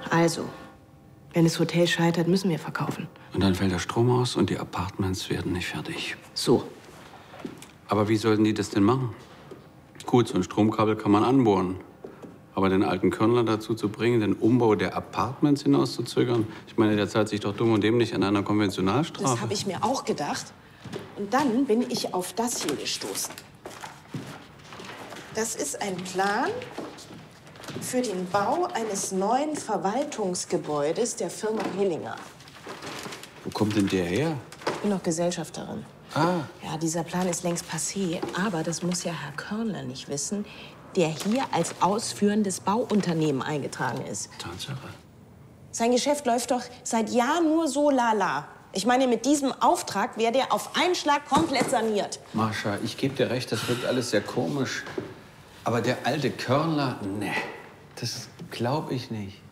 Also, wenn das Hotel scheitert, müssen wir verkaufen. Und dann fällt der Strom aus und die Apartments werden nicht fertig. So. Aber wie sollten die das denn machen? Gut, so ein Stromkabel kann man anbohren. Aber den alten Körnler dazu zu bringen, den Umbau der Apartments hinauszuzögern? Ich meine, der zahlt sich doch dumm und dämlich an einer Konventionalstrafe. Das habe ich mir auch gedacht. Und dann bin ich auf das hier gestoßen. Das ist ein Plan für den Bau eines neuen Verwaltungsgebäudes der Firma Hillinger. Wo kommt denn der her? Ich bin noch Gesellschafterin. Ah. Ja, dieser Plan ist längst passé, aber das muss ja Herr Körnler nicht wissen, der hier als ausführendes Bauunternehmen eingetragen ist. Tatsache. Sein Geschäft läuft doch seit Jahren nur so lala. Ich meine, mit diesem Auftrag wäre der auf einen Schlag komplett saniert. Mascha, ich gebe dir recht, das wirkt alles sehr komisch. Aber der alte Körnler, ne, das glaube ich nicht.